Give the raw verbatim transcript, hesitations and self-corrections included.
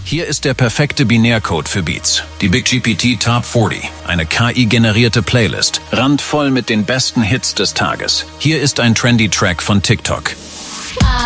Hier ist der perfekte Binärcode für Beats. Die Big G P T Top vierzig. Eine K I-generierte Playlist. Randvoll mit den besten Hits des Tages. Hier ist ein Trendy-Track von TikTok.